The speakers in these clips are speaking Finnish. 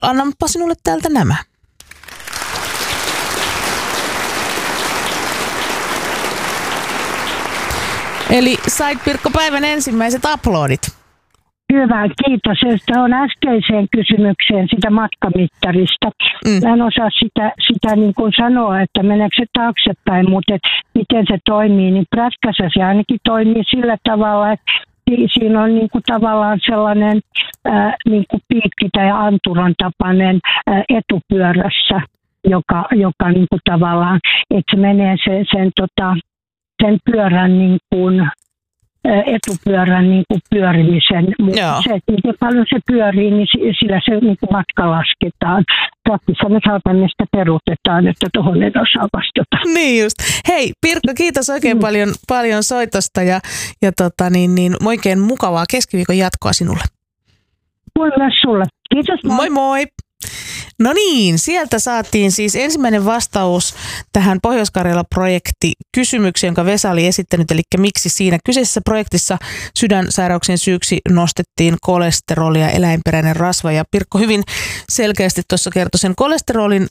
annanpa sinulle täältä nämä. Eli sait Pirkko päivän ensimmäiset uploadit. Hyvä, kiitos. Se on äskeiseen kysymykseen sitä matkamittarista. Mä en osaa sitä niin kuin sanoa, että meneekö se taaksepäin, mutta miten se toimii, niin prätkässä se ainakin toimii sillä tavalla, että siinä on niin kuin tavallaan sellainen niin kuin piikki tai anturan tapainen etupyörässä, joka niin kuin tavallaan, että se menee sen pyörän niin kuin etupyörän niin kuin pyörimisen. Se, että miten paljon se pyörii, niin sillä se niin kuin matka lasketaan. Praktissa me halpannesta peruutetaan, että tuohon en osaa vastata. Niin just. Hei Pirkko, kiitos oikein paljon soitosta ja oikein mukavaa keskiviikon jatkoa sinulle. Moi myös sulle. Kiitos. Moi moi. No niin, sieltä saatiin siis ensimmäinen vastaus tähän Pohjois-Karjala-projekti kysymykseen, jonka Vesa oli esittänyt, eli miksi siinä kyseisessä projektissa sydänsairauksien syyksi nostettiin kolesterolia, eläinperäinen rasva, ja Pirkko hyvin selkeästi tuossa kertoi sen kolesterolin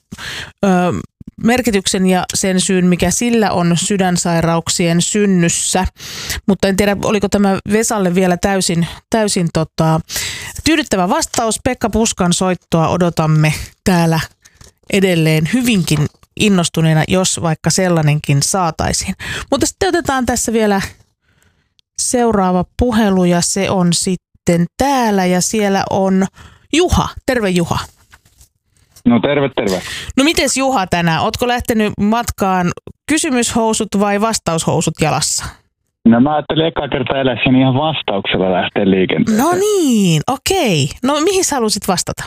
merkityksen ja sen syyn, mikä sillä on sydänsairauksien synnyssä, mutta en tiedä, oliko tämä Vesalle vielä täysin tyydyttävä vastaus. Pekka Puskan soittoa odotamme täällä edelleen hyvinkin innostuneena, jos vaikka sellainenkin saataisiin. Mutta sitten otetaan tässä vielä seuraava puhelu ja se on sitten täällä ja siellä on Juha. Terve Juha. No terve. No mites Juha tänään? Ootko lähtenyt matkaan kysymyshousut vai vastaushousut jalassa? No mä ajattelin ekaa kertaa elässäni ihan vastauksella lähteä liikenteeseen. No niin, okei. No mihin sä halusit vastata?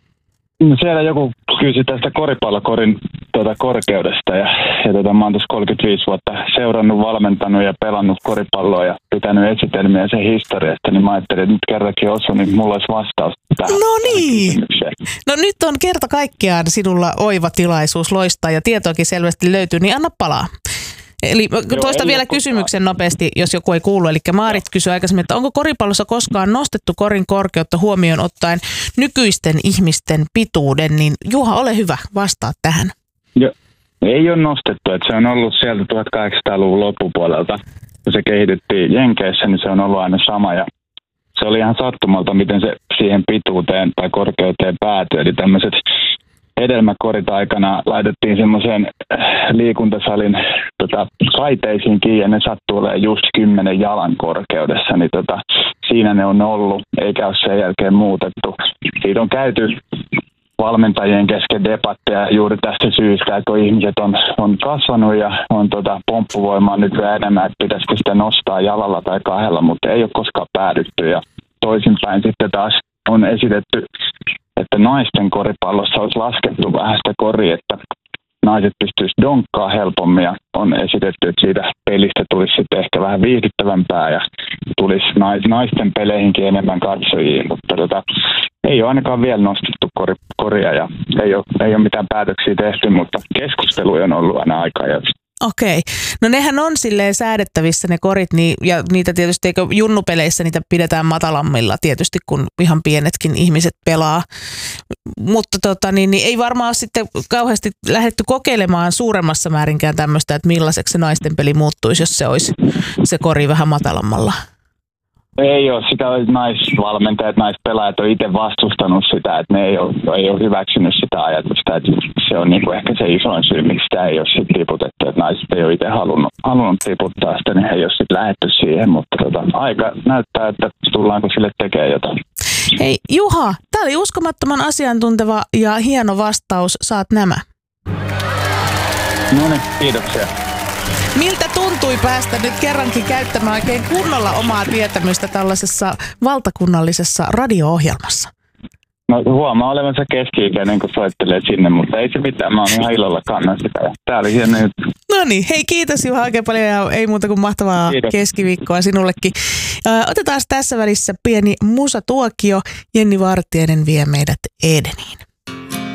No siellä joku kysyi tästä koripallokorin korkeudesta ja mä oon tuossa 35 vuotta seurannut, valmentanut ja pelannut koripalloa ja pitänyt esitelmiä sen historiasta, niin mä ajattelin, että nyt kerrankin osu, niin mulla olisi vastaus tähän. No niin. No nyt on kerta kaikkiaan sinulla oiva tilaisuus loistaa ja tietoakin selvästi löytyy, niin anna palaa. Eli toista vielä kysymyksen nopeasti, jos joku ei kuulu. Eli Maarit kysyi aikaisemmin, että onko koripallossa koskaan nostettu korin korkeutta huomioon ottaen nykyisten ihmisten pituuden, niin Juha, ole hyvä, vastaa tähän. Joo, ei ole nostettu, että se on ollut sieltä 1800-luvun loppupuolelta, kun se kehitettiin Jenkeissä, niin se on ollut aina sama ja se oli ihan sattumalta, miten se siihen pituuteen tai korkeuteen päätyi, eli tämmöiset hedelmäkorit aikana laitettiin semmoiseen liikuntasalin kaiteisiin kiinni ja ne sattuu olemaan just 10 jalan korkeudessa, niin siinä ne on ollut, eikä ole sen jälkeen muutettu. Siitä on käyty valmentajien kesken debatteja juuri tästä syystä, että kun ihmiset on kasvanut ja on pomppuvoimaa nyt enemmän, että pitäisikö sitä nostaa jalalla tai kahdella, mutta ei ole koskaan päädytty ja toisinpäin sitten taas on esitetty, että naisten koripallossa olisi laskettu vähän sitä koria, että naiset pystyisivät donkkaa helpommin ja on esitetty, että siitä pelistä tulisi sitten ehkä vähän viihdyttävämpää ja tulisi naisten peleihinkin enemmän katsojia, mutta ei ole ainakaan vielä nostettu koria ja ei ole mitään päätöksiä tehty, mutta keskustelu on ollut aina aika ja Okei. No nehän on silleen säädettävissä ne korit, ja niitä tietysti, eikö junnupeleissä niitä pidetään matalammilla tietysti, kun ihan pienetkin ihmiset pelaa. Mutta niin ei varmaan ole sitten kauheasti lähdetty kokeilemaan suuremmassa määrinkään tämmöistä, että millaiseksi se naisten peli muuttuisi, jos se olisi se kori vähän matalammalla. Ei ole. Sitä naisvalmentajat, naispelaajat on itse vastustanut sitä, että ne ei ole hyväksynyt sitä ajatusta. Että se on niinku ehkä se isoin syy, miksi sitä ei ole sitten tiputettu. Että naiset ei ole itse halunnut tiputtaa sitä, niin he ei ole sitten lähdetty siihen. Mutta aika näyttää, että tullaanko sille tekemään jotain. Hei Juha, tämä oli uskomattoman asiantunteva ja hieno vastaus. Saat nämä. No niin, kiitoksia. Miltä tuntui päästä nyt kerrankin käyttämään oikein kunnolla omaa tietämystä tällaisessa valtakunnallisessa radio-ohjelmassa? No huomaa olevansa keski-ikäinen, kun soittelee sinne, mutta ei se mitään. Mä oon ihan ilolla kannan sitä. Tää oli hieno juttu. No niin, hei kiitos Juha oikein paljon ja ei muuta kuin mahtavaa keskiviikkoa sinullekin. Otetaan tässä välissä pieni musatuokio. Jenni Vartiainen vie meidät Edeniin.